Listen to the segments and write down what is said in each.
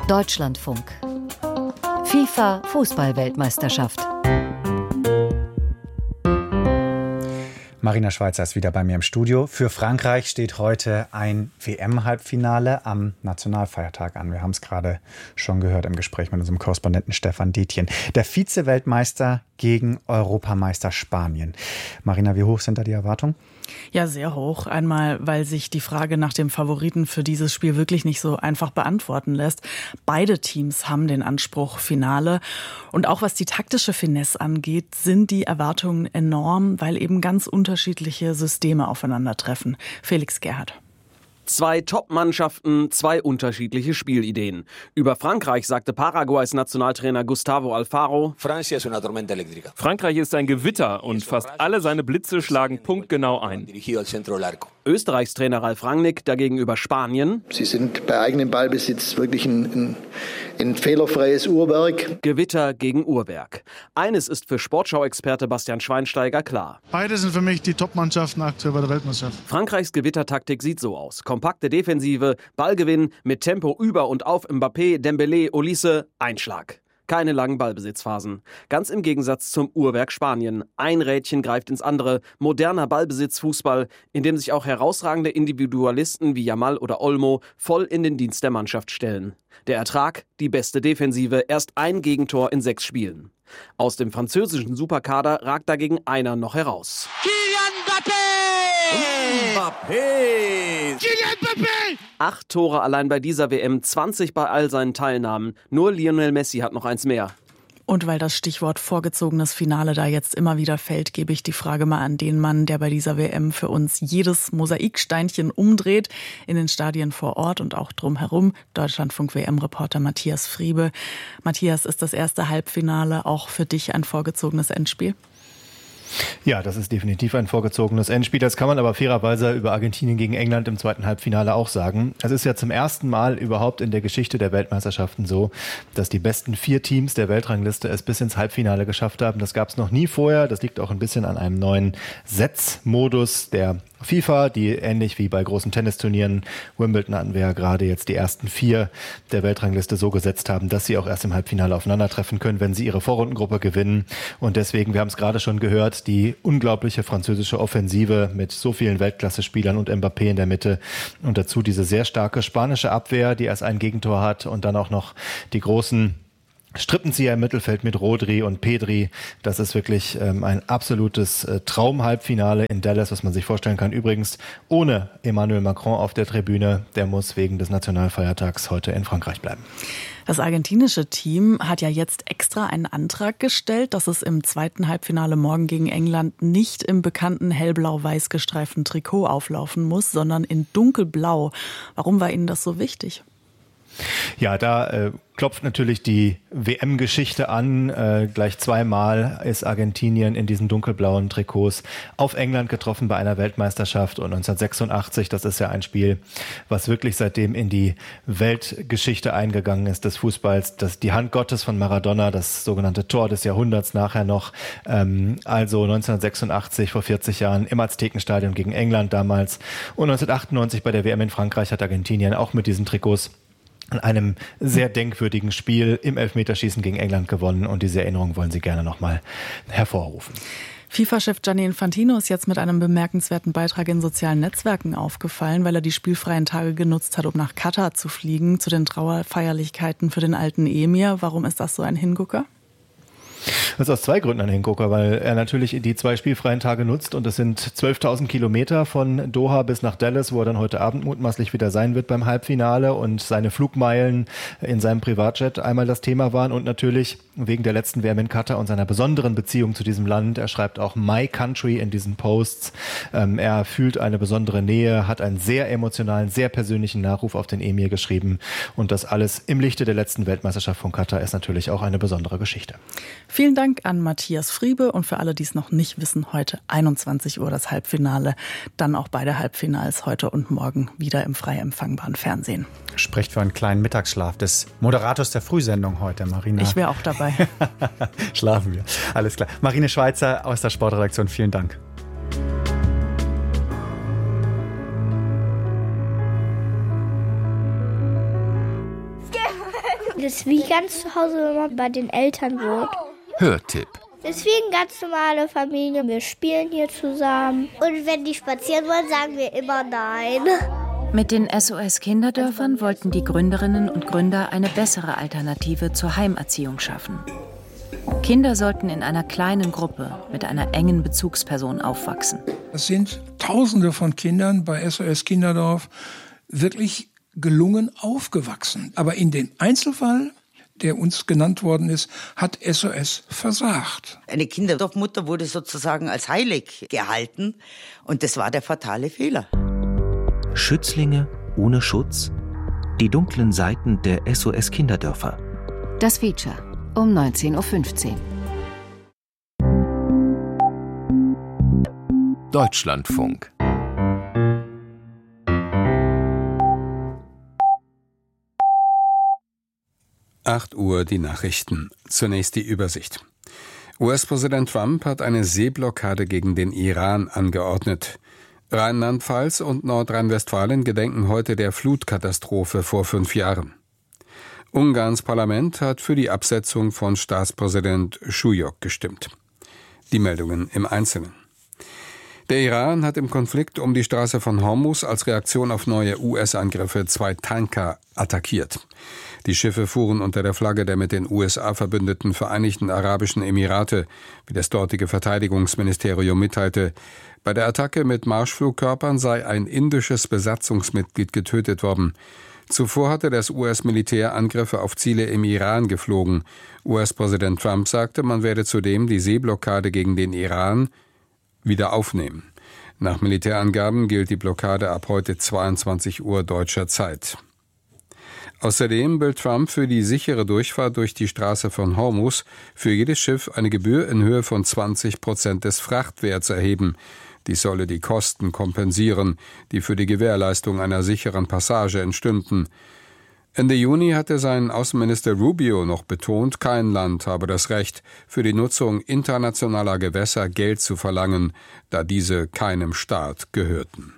Deutschlandfunk. FIFA Fußball-Weltmeisterschaft. Marina Schweizer ist wieder bei mir im Studio. Für Frankreich steht heute ein WM-Halbfinale am Nationalfeiertag an. Wir haben es gerade schon gehört im Gespräch mit unserem Korrespondenten Stefan Dietjen. Der Vize-Weltmeister gegen Europameister Spanien. Marina, wie hoch sind da die Erwartungen? Ja, sehr hoch. Einmal, weil sich die Frage nach dem Favoriten für dieses Spiel wirklich nicht so einfach beantworten lässt. Beide Teams haben den Anspruch Finale. Und auch was die taktische Finesse angeht, sind die Erwartungen enorm, weil eben ganz unterschiedliche Systeme aufeinandertreffen. Felix Gerhardt. Zwei Top-Mannschaften, zwei unterschiedliche Spielideen. Über Frankreich sagte Paraguays Nationaltrainer Gustavo Alfaro: Frankreich ist ein Gewitter und fast alle seine Blitze schlagen punktgenau ein. Österreichs Trainer Ralf Rangnick dagegen über Spanien: Sie sind bei eigenem Ballbesitz wirklich ein fehlerfreies Uhrwerk. Gewitter gegen Uhrwerk. Eines ist für Sportschau-Experte Bastian Schweinsteiger klar. Beide sind für mich die Top-Mannschaften aktuell bei der Weltmeisterschaft. Frankreichs Gewittertaktik sieht so aus: kompakte Defensive, Ballgewinn, mit Tempo über und auf Mbappé, Dembélé, Olise, Einschlag. Keine langen Ballbesitzphasen. Ganz im Gegensatz zum Uhrwerk Spanien. Ein Rädchen greift ins andere. Moderner Ballbesitzfußball, in dem sich auch herausragende Individualisten wie Yamal oder Olmo voll in den Dienst der Mannschaft stellen. Der Ertrag: die beste Defensive, erst ein Gegentor in 6 Spielen. Aus dem französischen Superkader ragt dagegen einer noch heraus. Kylian Mbappé! 8 Tore allein bei dieser WM, 20 bei all seinen Teilnahmen. Nur Lionel Messi hat noch eins mehr. Und weil das Stichwort vorgezogenes Finale da jetzt immer wieder fällt, gebe ich die Frage mal an den Mann, der bei dieser WM für uns jedes Mosaiksteinchen umdreht, in den Stadien vor Ort und auch drumherum. Deutschlandfunk-WM-Reporter Matthias Friebe. Matthias, ist das erste Halbfinale auch für dich ein vorgezogenes Endspiel? Ja, das ist definitiv ein vorgezogenes Endspiel. Das kann man aber fairerweise über Argentinien gegen England im zweiten Halbfinale auch sagen. Es ist ja zum ersten Mal überhaupt in der Geschichte der Weltmeisterschaften so, dass die besten 4 Teams der Weltrangliste es bis ins Halbfinale geschafft haben. Das gab es noch nie vorher. Das liegt auch ein bisschen an einem neuen Setzmodus der FIFA, die ähnlich wie bei großen Tennisturnieren, Wimbledon hatten wir ja gerade jetzt die ersten 4 der Weltrangliste so gesetzt haben, dass sie auch erst im Halbfinale aufeinandertreffen können, wenn sie ihre Vorrundengruppe gewinnen. Und deswegen, wir haben es gerade schon gehört, die unglaubliche französische Offensive mit so vielen Weltklasse-Spielern und Mbappé in der Mitte und dazu diese sehr starke spanische Abwehr, die erst ein Gegentor hat und dann auch noch die großen Strippenzieher im Mittelfeld mit Rodri und Pedri. Das ist wirklich ein absolutes Traumhalbfinale in Dallas, was man sich vorstellen kann. Übrigens ohne Emmanuel Macron auf der Tribüne. Der muss wegen des Nationalfeiertags heute in Frankreich bleiben. Das argentinische Team hat ja jetzt extra einen Antrag gestellt, dass es im zweiten Halbfinale morgen gegen England nicht im bekannten hellblau-weiß gestreiften Trikot auflaufen muss, sondern in dunkelblau. Warum war Ihnen das so wichtig? Ja, da klopft natürlich die WM-Geschichte an. Gleich 2-mal ist Argentinien in diesen dunkelblauen Trikots auf England getroffen bei einer Weltmeisterschaft. Und 1986, das ist ja ein Spiel, was wirklich seitdem in die Weltgeschichte eingegangen ist des Fußballs. Das die Hand Gottes von Maradona, das sogenannte Tor des Jahrhunderts nachher noch. Also 1986, vor 40 Jahren im Aztekenstadion gegen England damals. Und 1998 bei der WM in Frankreich hat Argentinien auch mit diesen Trikots an einem sehr denkwürdigen Spiel im Elfmeterschießen gegen England gewonnen. Und diese Erinnerung wollen sie gerne nochmal hervorrufen. FIFA-Chef Gianni Infantino ist jetzt mit einem bemerkenswerten Beitrag in sozialen Netzwerken aufgefallen, weil er die spielfreien Tage genutzt hat, um nach Katar zu fliegen, zu den Trauerfeierlichkeiten für den alten Emir. Warum ist das so ein Hingucker? Das ist aus 2 Gründen ein Hingucker, weil er natürlich die 2 spielfreien Tage nutzt und es sind 12.000 Kilometer von Doha bis nach Dallas, wo er dann heute Abend mutmaßlich wieder sein wird beim Halbfinale und seine Flugmeilen in seinem Privatjet einmal das Thema waren und natürlich wegen der letzten WM in Katar und seiner besonderen Beziehung zu diesem Land. Er schreibt auch My Country in diesen Posts. Er fühlt eine besondere Nähe, hat einen sehr emotionalen, sehr persönlichen Nachruf auf den Emir geschrieben und das alles im Lichte der letzten Weltmeisterschaft von Katar ist natürlich auch eine besondere Geschichte. Vielen Dank an Matthias Friebe und für alle, die es noch nicht wissen, heute 21 Uhr das Halbfinale. Dann auch beide Halbfinals heute und morgen wieder im frei empfangbaren Fernsehen. Spricht für einen kleinen Mittagsschlaf des Moderators der Frühsendung heute, Marina. Ich wäre auch dabei. Schlafen wir. Alles klar. Marina Schweizer aus der Sportredaktion, vielen Dank. Das ist wie ganz zu Hause, wenn man bei den Eltern wohnt. Hörtipp. Das ist wie eine ganz normale Familie. Wir spielen hier zusammen. Und wenn die spazieren wollen, sagen wir immer nein. Mit den SOS-Kinderdörfern wollten die Gründerinnen und Gründer eine bessere Alternative zur Heimerziehung schaffen. Kinder sollten in einer kleinen Gruppe mit einer engen Bezugsperson aufwachsen. Es sind Tausende von Kindern bei SOS Kinderdorf wirklich gelungen aufgewachsen. Aber in dem Einzelfall, der uns genannt worden ist, hat SOS versagt. Eine Kinderdorfmutter wurde sozusagen als heilig gehalten und das war der fatale Fehler. Schützlinge ohne Schutz? Die dunklen Seiten der SOS Kinderdörfer. Das Feature um 19:15 Uhr. Deutschlandfunk. Acht Uhr die Nachrichten. Zunächst die Übersicht. US-Präsident Trump hat eine Seeblockade gegen den Iran angeordnet. Rheinland-Pfalz und Nordrhein-Westfalen gedenken heute der Flutkatastrophe vor 5 Jahren. Ungarns Parlament hat für die Absetzung von Staatspräsident Schujok gestimmt. Die Meldungen im Einzelnen. Der Iran hat im Konflikt um die Straße von Hormuz als Reaktion auf neue US-Angriffe 2 Tanker attackiert. Die Schiffe fuhren unter der Flagge der mit den USA verbündeten Vereinigten Arabischen Emirate, wie das dortige Verteidigungsministerium mitteilte. Bei der Attacke mit Marschflugkörpern sei ein indisches Besatzungsmitglied getötet worden. Zuvor hatte das US-Militär Angriffe auf Ziele im Iran geflogen. US-Präsident Trump sagte, man werde zudem die Seeblockade gegen den Iran wieder aufnehmen. Nach Militärangaben gilt die Blockade ab heute 22 Uhr deutscher Zeit. Außerdem will Trump für die sichere Durchfahrt durch die Straße von Hormuz für jedes Schiff eine Gebühr in Höhe von 20% des Frachtwerts erheben. Dies solle die Kosten kompensieren, die für die Gewährleistung einer sicheren Passage entstünden. Ende Juni hatte sein Außenminister Rubio noch betont, kein Land habe das Recht, für die Nutzung internationaler Gewässer Geld zu verlangen, da diese keinem Staat gehörten.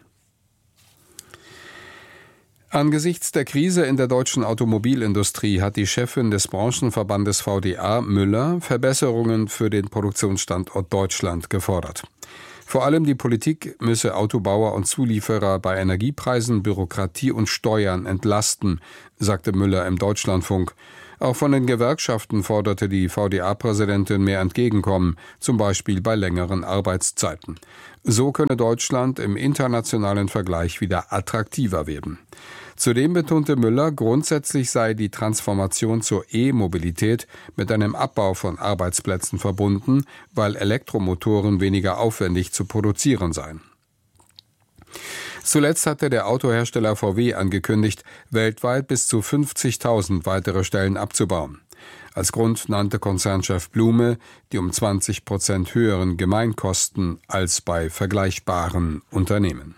Angesichts der Krise in der deutschen Automobilindustrie hat die Chefin des Branchenverbandes VDA, Müller, Verbesserungen für den Produktionsstandort Deutschland gefordert. Vor allem die Politik müsse Autobauer und Zulieferer bei Energiepreisen, Bürokratie und Steuern entlasten, sagte Müller im Deutschlandfunk. Auch von den Gewerkschaften forderte die VDA-Präsidentin mehr Entgegenkommen, zum Beispiel bei längeren Arbeitszeiten. So könne Deutschland im internationalen Vergleich wieder attraktiver werden. Zudem betonte Müller, grundsätzlich sei die Transformation zur E-Mobilität mit einem Abbau von Arbeitsplätzen verbunden, weil Elektromotoren weniger aufwendig zu produzieren seien. Zuletzt hatte der Autohersteller VW angekündigt, weltweit bis zu 50.000 weitere Stellen abzubauen. Als Grund nannte Konzernchef Blume die um 20% höheren Gemeinkosten als bei vergleichbaren Unternehmen.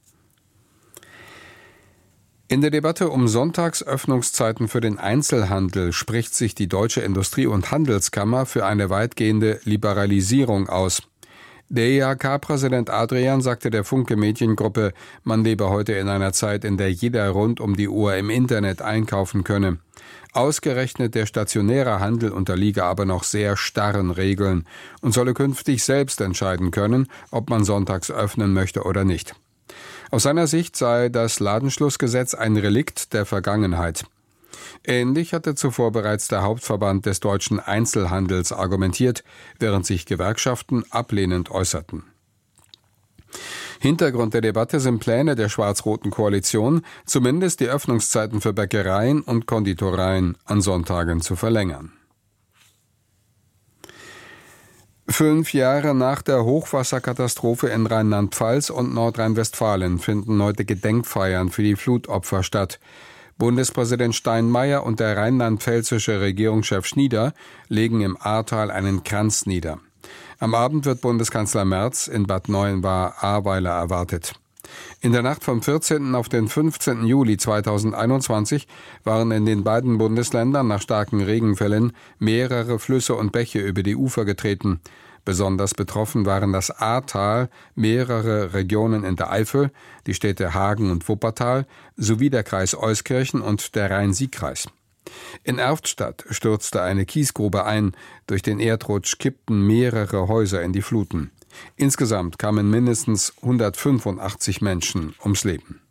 In der Debatte um Sonntagsöffnungszeiten für den Einzelhandel spricht sich die Deutsche Industrie- und Handelskammer für eine weitgehende Liberalisierung aus. Der IHK-Präsident Adrian sagte der Funke Mediengruppe, man lebe heute in einer Zeit, in der jeder rund um die Uhr im Internet einkaufen könne. Ausgerechnet der stationäre Handel unterliege aber noch sehr starren Regeln und solle künftig selbst entscheiden können, ob man sonntags öffnen möchte oder nicht. Aus seiner Sicht sei das Ladenschlussgesetz ein Relikt der Vergangenheit. Ähnlich hatte zuvor bereits der Hauptverband des deutschen Einzelhandels argumentiert, während sich Gewerkschaften ablehnend äußerten. Hintergrund der Debatte sind Pläne der schwarz-roten Koalition, zumindest die Öffnungszeiten für Bäckereien und Konditoreien an Sonntagen zu verlängern. 5 Jahre nach der Hochwasserkatastrophe in Rheinland-Pfalz und Nordrhein-Westfalen finden heute Gedenkfeiern für die Flutopfer statt. Bundespräsident Steinmeier und der rheinland-pfälzische Regierungschef Schnieder legen im Ahrtal einen Kranz nieder. Am Abend wird Bundeskanzler Merz in Bad Neuenahr-Ahrweiler erwartet. In der Nacht vom 14. auf den 15. Juli 2021 waren in den beiden Bundesländern nach starken Regenfällen mehrere Flüsse und Bäche über die Ufer getreten. Besonders betroffen waren das Ahrtal, mehrere Regionen in der Eifel, die Städte Hagen und Wuppertal sowie der Kreis Euskirchen und der Rhein-Sieg-Kreis. In Erftstadt stürzte eine Kiesgrube ein. Durch den Erdrutsch kippten mehrere Häuser in die Fluten. Insgesamt kamen mindestens 185 Menschen ums Leben.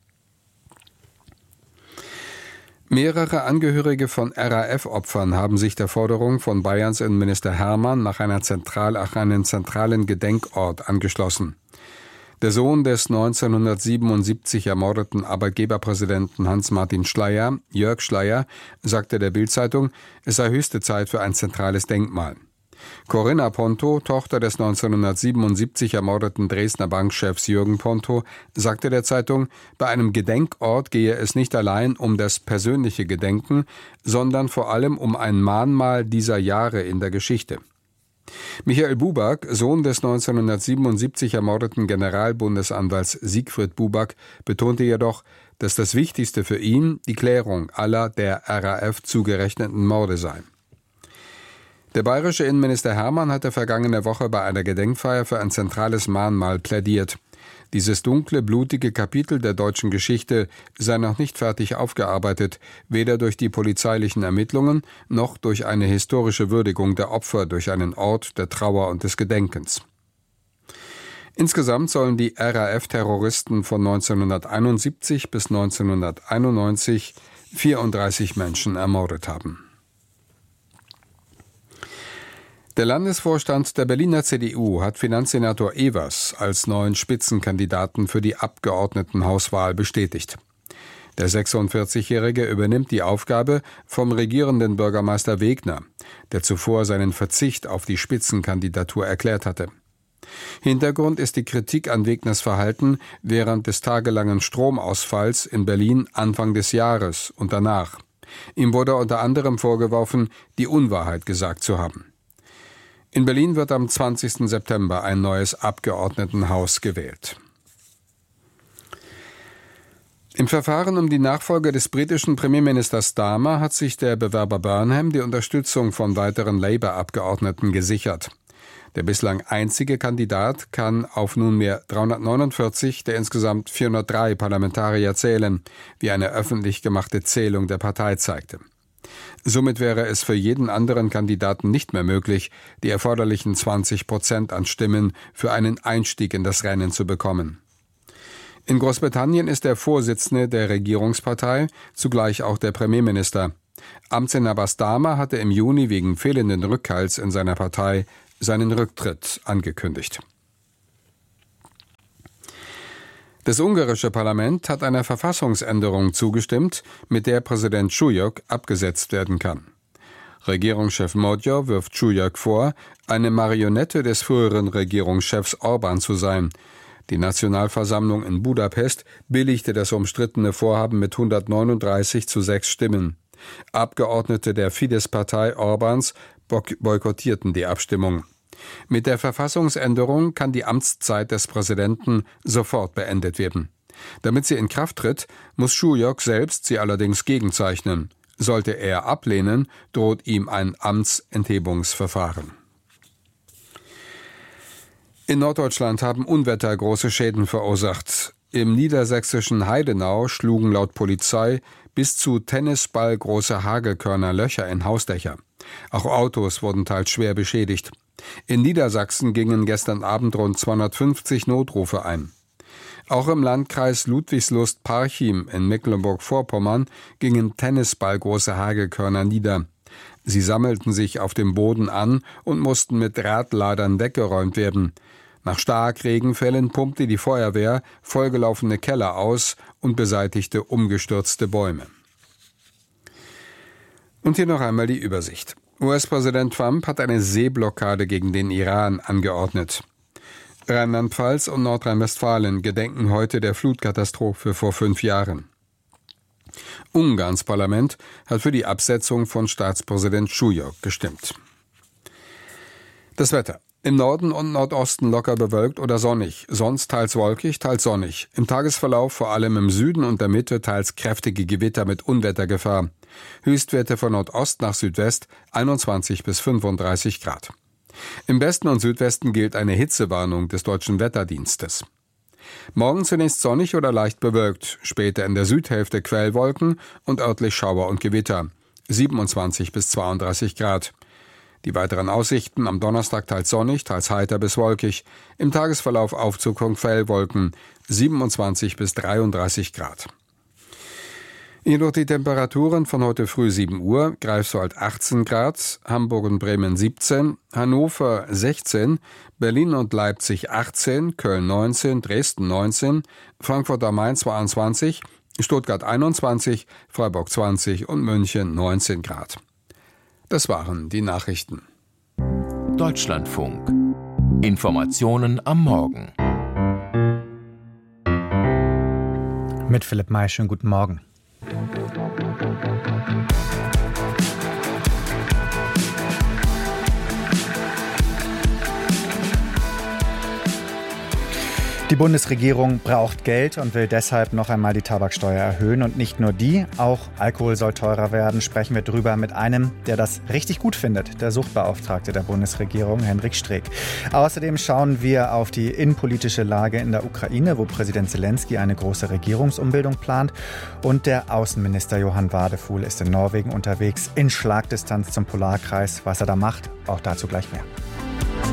Mehrere Angehörige von RAF-Opfern haben sich der Forderung von Bayerns Innenminister Hermann nach einem zentralen Gedenkort angeschlossen. Der Sohn des 1977 ermordeten Arbeitgeberpräsidenten Hans-Martin Schleyer, Jörg Schleyer, sagte der Bild-Zeitung, es sei höchste Zeit für ein zentrales Denkmal. Corinna Ponto, Tochter des 1977 ermordeten Dresdner Bankchefs Jürgen Ponto, sagte der Zeitung, bei einem Gedenkort gehe es nicht allein um das persönliche Gedenken, sondern vor allem um ein Mahnmal dieser Jahre in der Geschichte. Michael Buback, Sohn des 1977 ermordeten Generalbundesanwalts Siegfried Buback, betonte jedoch, dass das Wichtigste für ihn die Klärung aller der RAF zugerechneten Morde sei. Der bayerische Innenminister Hermann hatte vergangene Woche bei einer Gedenkfeier für ein zentrales Mahnmal plädiert. Dieses dunkle, blutige Kapitel der deutschen Geschichte sei noch nicht fertig aufgearbeitet, weder durch die polizeilichen Ermittlungen noch durch eine historische Würdigung der Opfer durch einen Ort der Trauer und des Gedenkens. Insgesamt sollen die RAF-Terroristen von 1971 bis 1991 34 Menschen ermordet haben. Der Landesvorstand der Berliner CDU hat Finanzsenator Evers als neuen Spitzenkandidaten für die Abgeordnetenhauswahl bestätigt. Der 46-Jährige übernimmt die Aufgabe vom regierenden Bürgermeister Wegner, der zuvor seinen Verzicht auf die Spitzenkandidatur erklärt hatte. Hintergrund ist die Kritik an Wegners Verhalten während des tagelangen Stromausfalls in Berlin Anfang des Jahres und danach. Ihm wurde unter anderem vorgeworfen, die Unwahrheit gesagt zu haben. In Berlin wird am 20. September ein neues Abgeordnetenhaus gewählt. Im Verfahren um die Nachfolge des britischen Premierministers Starmer hat sich der Bewerber Burnham die Unterstützung von weiteren Labour-Abgeordneten gesichert. Der bislang einzige Kandidat kann auf nunmehr 349 der insgesamt 403 Parlamentarier zählen, wie eine öffentlich gemachte Zählung der Partei zeigte. Somit wäre es für jeden anderen Kandidaten nicht mehr möglich, die erforderlichen 20% an Stimmen für einen Einstieg in das Rennen zu bekommen. In Großbritannien ist der Vorsitzende der Regierungspartei zugleich auch der Premierminister. Amtsinhaber Starmer hatte im Juni wegen fehlenden Rückhalts in seiner Partei seinen Rücktritt angekündigt. Das ungarische Parlament hat einer Verfassungsänderung zugestimmt, mit der Präsident Csujok abgesetzt werden kann. Regierungschef Magyar wirft Csujok vor, eine Marionette des früheren Regierungschefs Orbán zu sein. Die Nationalversammlung in Budapest billigte das umstrittene Vorhaben mit 139:6 Stimmen. Abgeordnete der Fidesz-Partei Orbáns boykottierten die Abstimmung. Mit der Verfassungsänderung kann die Amtszeit des Präsidenten sofort beendet werden. Damit sie in Kraft tritt, muss Csujok selbst sie allerdings gegenzeichnen. Sollte er ablehnen, droht ihm ein Amtsenthebungsverfahren. In Norddeutschland haben Unwetter große Schäden verursacht. Im niedersächsischen Heidenau schlugen laut Polizei bis zu tennisballgroße Hagelkörner Löcher in Hausdächer. Auch Autos wurden teils schwer beschädigt. In Niedersachsen gingen gestern Abend rund 250 Notrufe ein. Auch im Landkreis Ludwigslust-Parchim in Mecklenburg-Vorpommern gingen tennisballgroße Hagelkörner nieder. Sie sammelten sich auf dem Boden an und mussten mit Radladern weggeräumt werden. Nach Starkregenfällen pumpte die Feuerwehr vollgelaufene Keller aus und beseitigte umgestürzte Bäume. Und hier noch einmal die Übersicht. US-Präsident Trump hat eine Seeblockade gegen den Iran angeordnet. Rheinland-Pfalz und Nordrhein-Westfalen gedenken heute der Flutkatastrophe vor 5 Jahren. Ungarns Parlament hat für die Absetzung von Staatspräsident Csujok gestimmt. Das Wetter. Im Norden und Nordosten locker bewölkt oder sonnig, sonst teils wolkig, teils sonnig. Im Tagesverlauf vor allem im Süden und der Mitte teils kräftige Gewitter mit Unwettergefahr. Höchstwerte von Nordost nach Südwest 21 bis 35 Grad. Im Westen und Südwesten gilt eine Hitzewarnung des Deutschen Wetterdienstes. Morgen zunächst sonnig oder leicht bewölkt, später in der Südhälfte Quellwolken und örtlich Schauer und Gewitter. 27 bis 32 Grad. Die weiteren Aussichten: am Donnerstag teils sonnig, teils heiter bis wolkig. Im Tagesverlauf Aufzuckung Fellwolken, 27 bis 33 Grad. Jedoch die Temperaturen von heute früh 7 Uhr, Greifswald 18 Grad, Hamburg und Bremen 17, Hannover 16, Berlin und Leipzig 18, Köln 19, Dresden 19, Frankfurt am Main 22, Stuttgart 21, Freiburg 20 und München 19 Grad. Das waren die Nachrichten. Deutschlandfunk. Informationen am Morgen. Mit Philipp May, schönen guten Morgen. Die Bundesregierung braucht Geld und will deshalb noch einmal die Tabaksteuer erhöhen. Und nicht nur die, auch Alkohol soll teurer werden. Sprechen wir drüber mit einem, der das richtig gut findet, der Suchtbeauftragte der Bundesregierung, Henrik Streeck. Außerdem schauen wir auf die innenpolitische Lage in der Ukraine, wo Präsident Zelensky eine große Regierungsumbildung plant. Und der Außenminister Johann Wadefuhl ist in Norwegen unterwegs, in Schlagdistanz zum Polarkreis. Was er da macht, auch dazu gleich mehr.